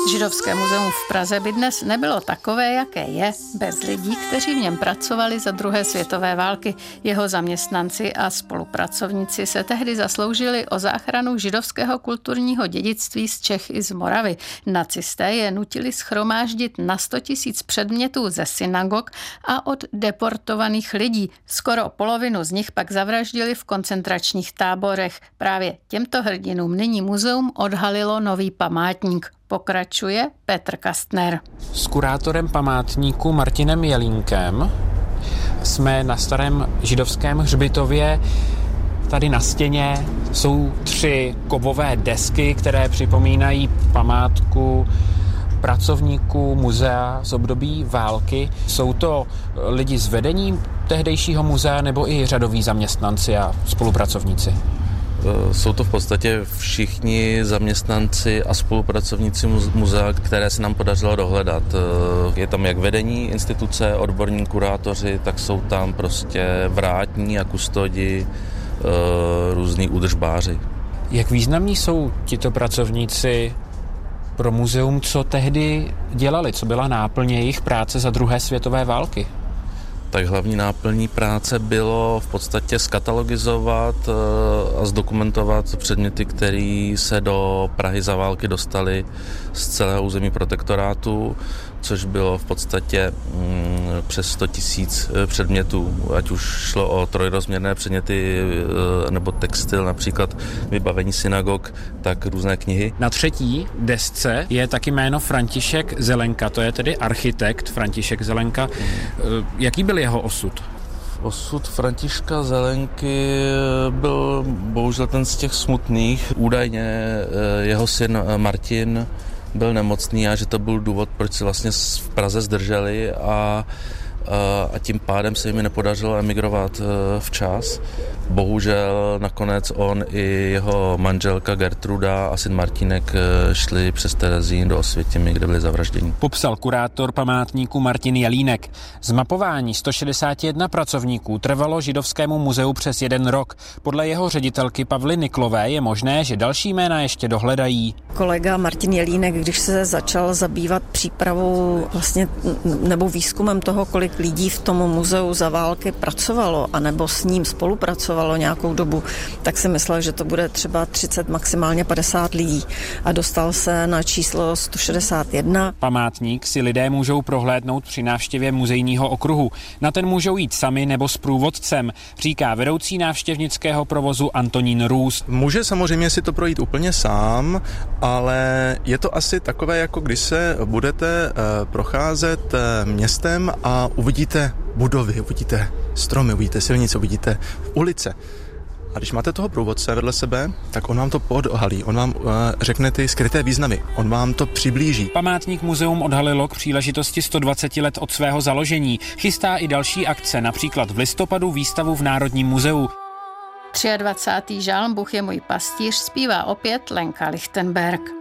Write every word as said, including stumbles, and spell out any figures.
Židovské muzeum v Praze by dnes nebylo takové, jaké je, bez lidí, kteří v něm pracovali za druhé světové války. Jeho zaměstnanci a spolupracovníci se tehdy zasloužili o záchranu židovského kulturního dědictví z Čech i z Moravy. Nacisté je nutili shromáždit na sto tisíc předmětů ze synagog a od deportovaných lidí. Skoro polovinu z nich pak zavraždili v koncentračních táborech. Právě těmto hrdinům nyní muzeum odhalilo nový památník. Pokračuje Petr Kastner. S kurátorem památníku Martinem Jelínkem jsme na starém židovském hřbitově. Tady na stěně jsou tři kovové desky, které připomínají památku pracovníků muzea z období války. Jsou to lidi z vedení tehdejšího muzea nebo i řadoví zaměstnanci a spolupracovníci? Jsou to v podstatě všichni zaměstnanci a spolupracovníci muzea, které se nám podařilo dohledat. Je tam jak vedení instituce, odborní kurátoři, tak jsou tam prostě vrátní a kustodi, různí údržbáři. Jak významní jsou tito pracovníci pro muzeum, co tehdy dělali, co byla náplň jejich práce za druhé světové války? Tak hlavní náplní práce bylo v podstatě skatalogizovat a zdokumentovat předměty, které se do Prahy za války dostaly z celého území protektorátu, což bylo v podstatě mm, přes sto tisíc předmětů, ať už šlo o trojrozměrné předměty nebo textil, například vybavení synagog, tak různé knihy. Na třetí desce je taky jméno František Zelenka, to je tedy architekt František Zelenka. Hmm. Jaký byl jeho osud? Osud Františka Zelenky byl bohužel ten z těch smutných. Údajně jeho syn Martin byl nemocný a že to byl důvod, proč se vlastně v Praze zdrželi a, a tím pádem se jim nepodařilo emigrovat včas. Bohužel nakonec on i jeho manželka Gertruda a syn Martínek šli přes Terezín do Osvětimi, kde byli zavražděni. Popsal kurátor památníku Martin Jelínek. Zmapování sto šedesát jedna pracovníků trvalo Židovskému muzeu přes jeden rok. Podle jeho ředitelky Pavly Niklové je možné, že další jména ještě dohledají. Kolega Martin Jelínek, když se začal zabývat přípravou vlastně nebo výzkumem toho, kolik lidí v tom muzeu za války pracovalo anebo s ním spolupracovalo nějakou dobu, tak si myslel, že to bude třeba třicet, maximálně padesát lidí a dostal se na číslo sto šedesát jedna. Památník si lidé můžou prohlédnout při návštěvě muzejního okruhu. Na ten můžou jít sami nebo s průvodcem, říká vedoucí návštěvnického provozu Antonín Růst. Může samozřejmě si to projít úplně sám, ale je to asi takové, jako když se budete procházet městem a uvidíte budovy, uvidíte stromy, uvidíte silnice, uvidíte ulice. A když máte toho průvodce vedle sebe, tak on vám to podhalí, on vám uh, řekne ty skryté významy, on vám to přiblíží. Památník muzeum odhalilo k příležitosti sto dvacet let od svého založení. Chystá i další akce, například v listopadu výstavu v Národním muzeu. dvacátý třetí žálm Bůh je můj pastýř zpívá opět Lenka Lichtenberg.